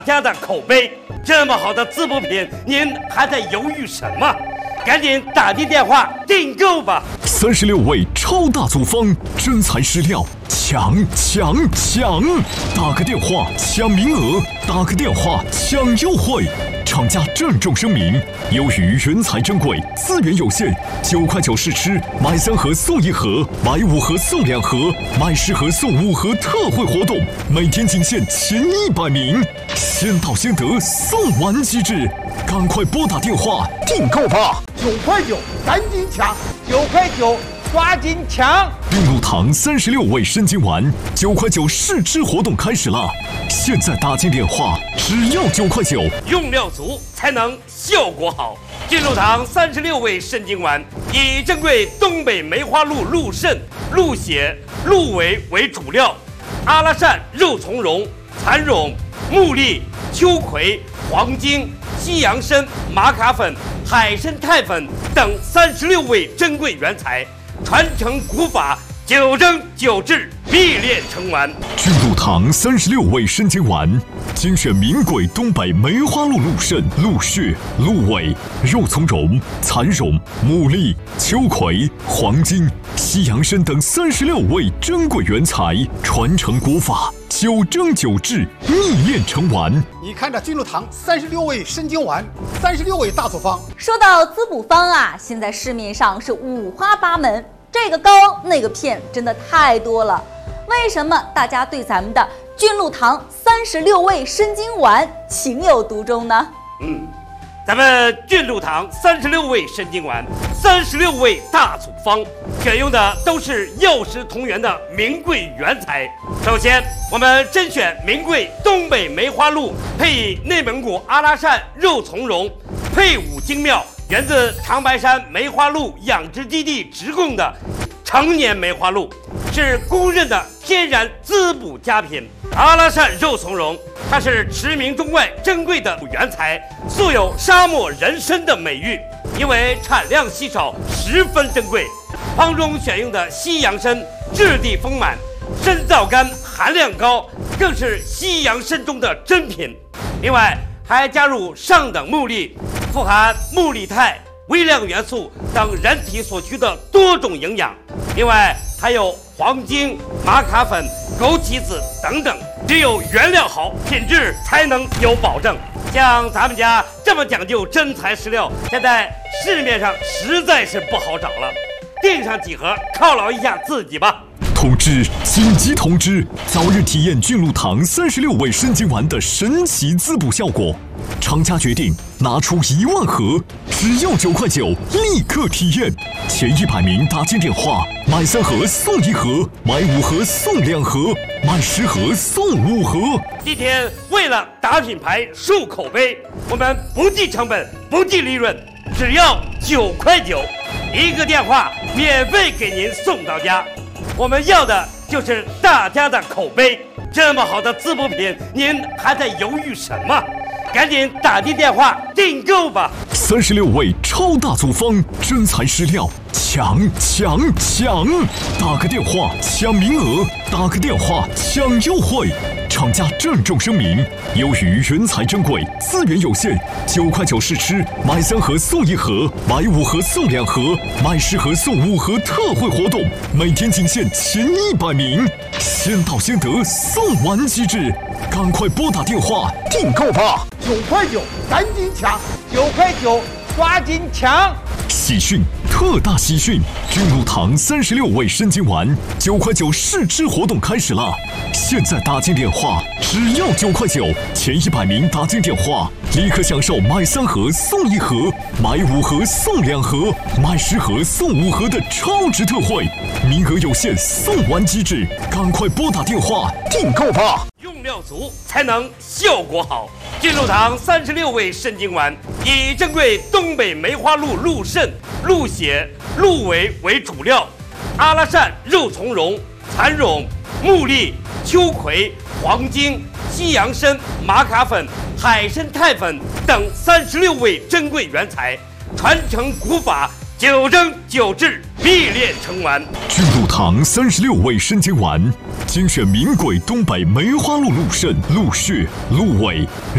家的口碑，这么好的滋补品，您还在犹豫什么？赶紧打进电话订购吧 ！36味超大组方，真材实料，抢！打个电话抢名额，打个电话抢优惠。厂家郑重声明：由于原材珍贵，资源有限，9块9试吃，买3盒送1盒，买5盒送2盒，买10盒送5盒特惠活动，每天仅限前100名，先到先得，送完即止，赶快拨打电话订购吧 ！9块9，赶紧抢！9块9，抓紧抢！ 冰露堂36味生津丸，9块9试吃活动开始了，现在打进电话只要9块9， 用料足才能效果好。冰露堂36味生津丸以珍贵东北梅花鹿鹿肾、鹿血、鹿尾为主料，阿拉善、肉苁蓉、蚕苇、木栗、秋葵、黄精、西洋参、玛卡粉、海参肽粉等36味珍贵原材，传承古法，9蒸9制，必炼成丸。 君露堂36味生津丸，精选名贵东北梅花鹿鹿肾、鹿血、鹿尾、肉苁蓉、蚕苇、木栗、秋葵、黄精、西洋参等36味珍贵原材，传承古法，9蒸9制，秘炼成丸。 你看这君露堂36味生津丸，36味大组方。 说到滋补方啊，现在市面上是五花八门，这个膏那个片真的太多了。为什么大家对咱们的君露堂36味生津丸情有独钟呢？ 咱们君露堂36味生津丸，36味大组方，选用的都是药食同源的名贵原材。首先，我们甄选名贵东北梅花鹿，配以内蒙古阿拉善肉苁蓉，配伍精妙，源自长白山梅花鹿养殖基地直供的成年梅花鹿，是公认的天然滋补佳品。阿拉善肉苁蓉，它是驰名中外珍贵的原材，素有沙漠人参的美誉，因为产量稀少，十分珍贵。方中选用的西洋参质地丰满，参皂苷含量高，更是西洋参中的珍品。另外还加入上等木栗，富含木栗肽、微量元素等人体所需的多种营养。另外还有黄精、玛卡粉、枸杞子等等，只有原料好，品质才能有保证。像咱们家这么讲究真材实料，现在市面上实在是不好找了。订上几盒犒劳一下自己吧。 通知！紧急通知！早日体验君露堂36味生津丸的神奇滋补效果。厂家决定拿出1万盒，只要9块9，立刻体验。前100名打进电话，买3盒送1盒，买5盒送2盒，买10盒送5盒。 今天为了打品牌、树口碑，我们不计成本、不计利润，只要9块9，一个电话免费给您送到家。我们要的就是大家的口碑，这么好的滋补品，您还在犹豫什么？赶紧打进电话订购吧 ！36味超大组方，真材实料，抢！打个电话抢名额，打个电话抢优惠。厂家郑重声明：由于原材珍贵，资源有限，9块9试吃，买3盒送1盒，买5盒送2盒，买10盒送5盒特惠活动，每天仅限前100名，先到先得，送完即止，赶快拨打电话订购吧 ！9块9，赶紧抢！9块9，抓紧抢！ 喜讯！特大喜讯！君露堂36味生津丸9块9试吃活动开始了，现在打进电话只要9块9，前100名打进电话立刻享受买3盒送1盒，买5盒送2盒，买10盒送5盒的超值特惠，名额有限，送完即止，赶快拨打电话订购吧！ 用料足才能效果好。君露堂36味生津丸以珍贵东北梅花鹿鹿肾、鹿血、鹿尾为主料，阿拉善、肉苁蓉、蚕苇、木栗、秋葵、黄精、西洋参、玛卡粉、海参肽粉等36味珍贵原材，传承古法，9蒸9制，必炼成丸。 君露堂36味生津丸，精选名贵东北梅花鹿鹿肾、鹿血、鹿尾。